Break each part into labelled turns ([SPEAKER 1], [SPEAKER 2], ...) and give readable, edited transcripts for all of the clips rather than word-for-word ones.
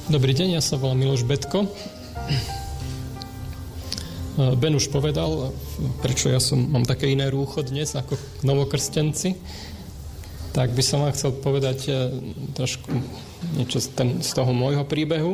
[SPEAKER 1] Dobrý deň, ja sa volám Miloš Betko. Ben už povedal, prečo ja mám také iné rúcho dnes ako novokrstenci. Tak by som vám chcel povedať trošku niečo z toho môjho príbehu.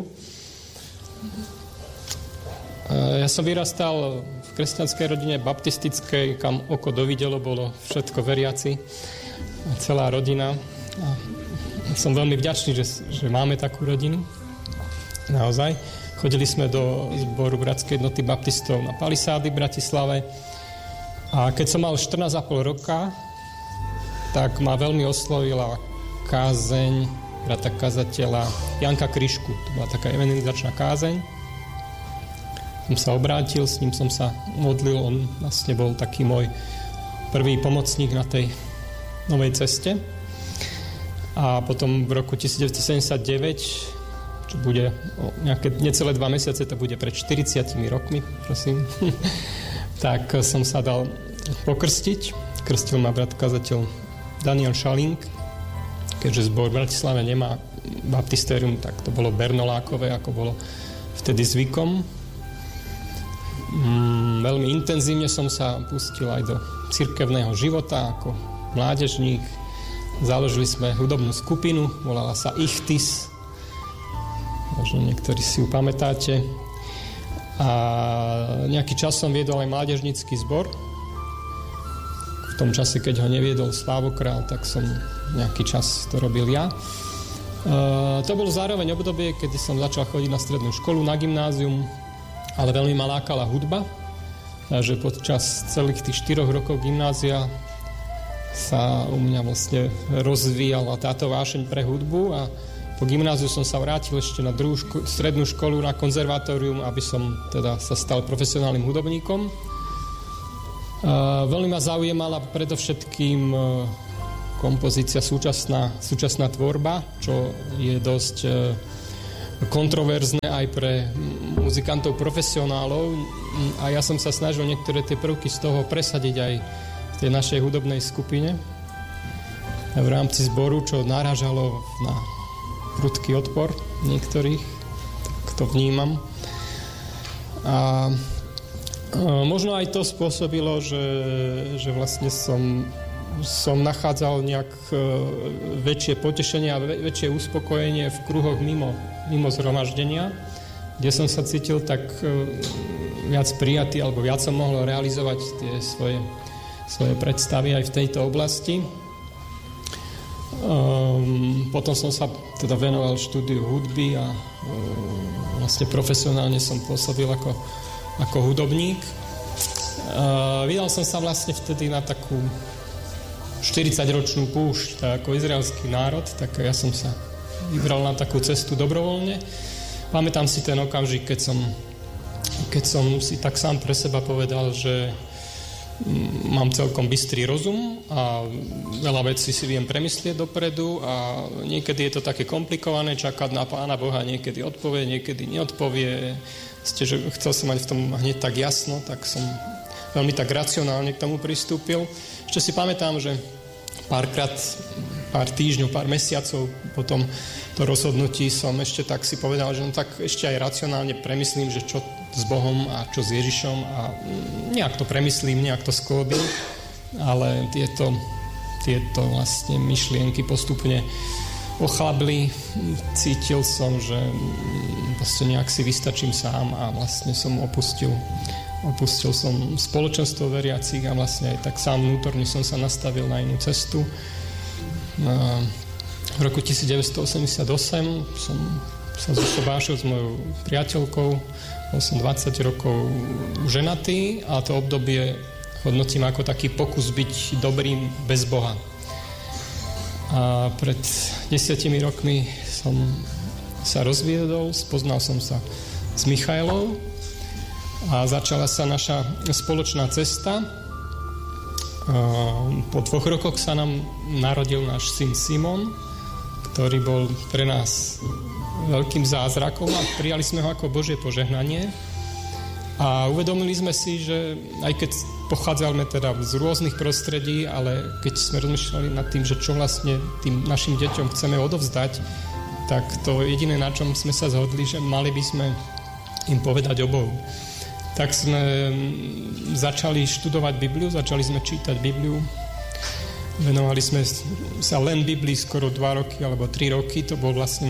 [SPEAKER 1] Ja som vyrastal v kresťanskej rodine baptistickej, kam oko dovidelo, bolo všetko veriaci, celá rodina. A som veľmi vďačný, že máme takú rodinu. Naozaj. Chodili sme do zboru Bratskej jednoty baptistov na Palisády v Bratislave. A keď som mal 14,5 roka, tak ma veľmi oslovila kázeň brata kazateľa Janka Kryšku. To bola taká evangelizačná kázeň. Som sa obrátil, s ním som sa modlil. On vlastne bol taký môj prvý pomocník na tej novej ceste. A potom v roku 1979, čo bude nejaké necelé 2 mesiace, to bude pred 40 rokmi, prosím, tak som sa dal pokrstiť. Krstil ma brat kazateľ Daniel Šalink. Keďže zbor v Bratislave nemá baptistérium, tak to bolo bernolákové, ako bolo vtedy zvykom. Veľmi intenzívne som sa pustil aj do cirkevného života ako mládežník. Založili sme hudobnú skupinu, volala sa Ichtis. Možno niektorí si ju pamätáte. A nejaký čas som viedol aj mládežnícky zbor. V tom čase, keď ho neviedol Slávokrál, tak som nejaký čas to robil ja. To bolo zároveň obdobie, kedy som začal chodiť na strednú školu, na gymnázium, ale veľmi ma lákala hudba. Takže počas celých tých 4 rokov gymnázia sa u mňa vlastne rozvíjala táto vášeň pre hudbu a po gymnáziu som sa vrátil ešte na druhú strednú školu na konzervatórium, aby som teda sa stal profesionálnym hudobníkom. Veľmi ma zaujímala predovšetkým kompozícia, súčasná tvorba, čo je dosť kontroverzné aj pre muzikantov profesionálov a ja som sa snažil niektoré tie prvky z toho presadiť aj v tej našej hudobnej skupine v rámci zboru, čo narážalo na prudký odpor niektorých, tak to vnímam. A možno aj to spôsobilo, že vlastne som nachádzal nejak väčšie potešenie a väčšie uspokojenie v kruhoch mimo zhromaždenia, kde som sa cítil tak viac prijatý, alebo viac som mohol realizovať tie svoje predstavy aj v tejto oblasti. Potom som sa teda venoval štúdiu hudby a vlastne profesionálne som pôsobil ako hudobník. Vydal som sa vlastne vtedy na takú 40-ročnú púšť ako izraelský národ, tak ja som sa vybral na takú cestu dobrovoľne. Pamätám si ten okamžik, keď som si tak sám pre seba povedal, že mám celkom bystrý rozum a veľa vecí si viem premyslieť dopredu a niekedy je to také komplikované čakať na Pána Boha, niekedy odpovie, niekedy neodpovie. Že chcel som mať v tom hneď tak jasno, tak som veľmi tak racionálne k tomu pristúpil. Ešte si pamätám, že pár týždňov, pár mesiacov potom to rozhodnutí som ešte tak si povedal, že tak ešte aj racionálne premyslím, že čo s Bohom a čo s Ježišom a nejak to premyslím, nejak to sklobím, ale tieto vlastne myšlienky postupne ochlabli. Cítil som, že vlastne nejak si vystačím sám a vlastne som opustil som spoločenstvo veriacich a vlastne aj tak sám vnútorne som sa nastavil na inú cestu. V roku 1988 som sa zosobášil s mojou priateľkou. Bol som 20 rokov ženatý a to obdobie hodnotím ako taký pokus byť dobrým bez Boha. A pred 10 rokmi som sa rozviedol, spoznal som sa s Michailou a začala sa naša spoločná cesta. Po 2 rokoch sa nám narodil náš syn Simon, ktorý bol pre nás veľkým zázrakom a prijali sme ho ako Božie požehnanie. A uvedomili sme si, že aj keď pochádzame teda z rôznych prostredí, ale keď sme rozmýšľali nad tým, že čo vlastne tým našim deťom chceme odovzdať, tak to jediné, na čom sme sa zhodli, že mali by sme im povedať o Bohu. Tak sme začali študovať Bibliu, začali sme čítať Bibliu. Venovali sme sa len Biblii skoro 2 roky alebo 3 roky. To bol vlastne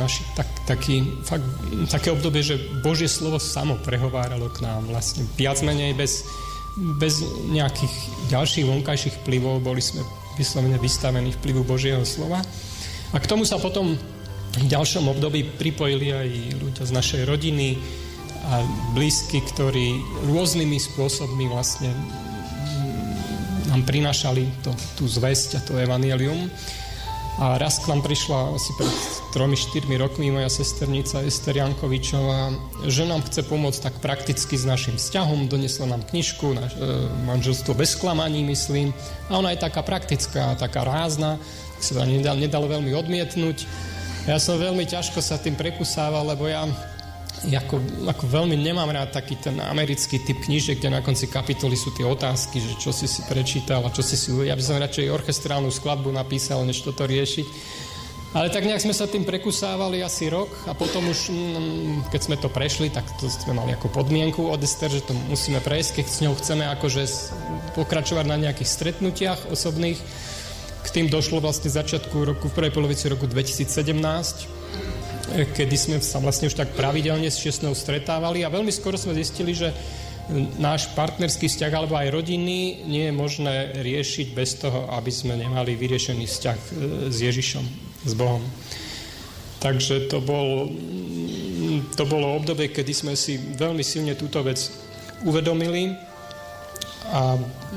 [SPEAKER 1] také obdobie, že Božie slovo samo prehováralo k nám. Vlastne viac menej bez nejakých ďalších vonkajších vplyvov boli sme vyslovene vystavení vplyvu Božieho slova. A k tomu sa potom v ďalšom období pripojili aj ľudia z našej rodiny a blízky, ktorí rôznymi spôsobmi vlastne nám prinášali tú zvesť a to evanjelium. A raz k nám prišla asi pred 3-4 rokmi moja sesternica Ester Jankovičová, že nám chce pomôcť tak prakticky s našim vzťahom. Donesla nám knižku, Manželstvo bez klamaní, myslím. A ona je taká praktická, taká rázna, tak sa to nedalo veľmi odmietnúť. Ja som veľmi ťažko sa tým prekusával, lebo ja ako veľmi nemám rád taký ten americký typ knížiek, kde na konci kapitoly sú tie otázky, že čo si prečítal a čo si ja by som radšej orchestrálnu skladbu napísal, než toto riešiť. Ale tak nejak sme sa tým prekusávali asi rok a potom už, keď sme to prešli, tak to sme mali ako podmienku od Ester, že to musíme prejsť, keď s ňou chceme akože pokračovať na nejakých stretnutiach osobných. K tým došlo vlastne začiatku roku, v prvej polovici roku 2017, kedy sme sa vlastne už tak pravidelne s Čestnou stretávali a veľmi skoro sme zistili, že náš partnerský vzťah alebo aj rodinný nie je možné riešiť bez toho, aby sme nemali vyriešený vzťah s Ježišom, s Bohom. Takže to bolo obdobie, kedy sme si veľmi silne túto vec uvedomili a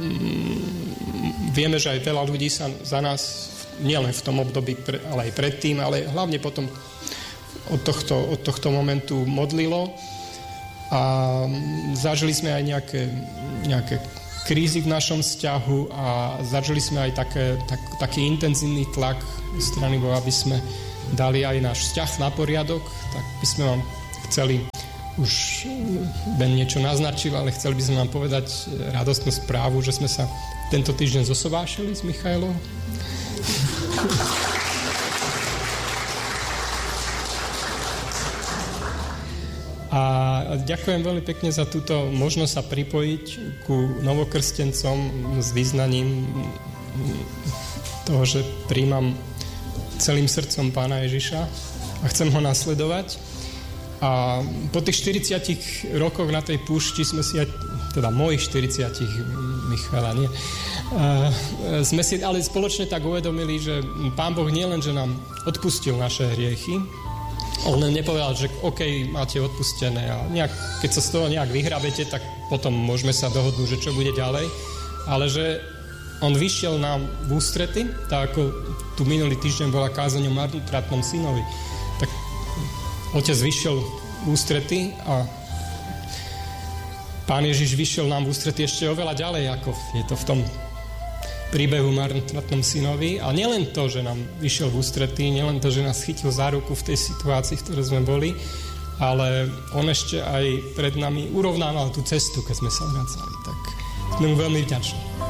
[SPEAKER 1] vieme, že aj veľa ľudí sa za nás nielen v tom období, ale aj predtým, ale hlavne potom od tohto momentu modlilo a zažili sme aj nejaké krízy v našom vzťahu a zažili sme aj taký intenzívny tlak z strany Boha, aby sme dali aj náš vzťah na poriadok. Tak by sme vám chceli, už Ben niečo naznačil, ale chceli by sme vám povedať radostnú správu, že sme sa tento týždeň zosobášili s Michailou. A ďakujem veľmi pekne za túto možnosť sa pripojiť ku novokrstencom s vyznaním toho, že príjmam celým srdcom Pána Ježiša a chcem ho nasledovať. A po tých 40 rokoch na tej púšti sme si aj, teda mojich 40, Michala, nie, sme si ale spoločne tak uvedomili, že Pán Boh nielen, že nám odpustil naše hriechy, on nepovedal, že OK, máte odpustené a keď sa z toho nejak vyhrabete, tak potom môžeme sa dohodnúť, že čo bude ďalej. Ale že on vyšiel nám v ústrety, tak ako tu minulý týždeň bola kázaň o marnotratnom synovi. Tak otec vyšiel v ústrety a Pán Ježiš vyšiel nám v ústrety ešte oveľa ďalej, ako je to v tom príbehu marnotratnom synovi. A nielen to, že nám vyšiel v ústretí, nielen to, že nás chytil za ruku v tej situácii, v ktorej sme boli, ale on ešte aj pred nami urovnával tú cestu, keď sme sa vracali. Tak sme mu veľmi vďační.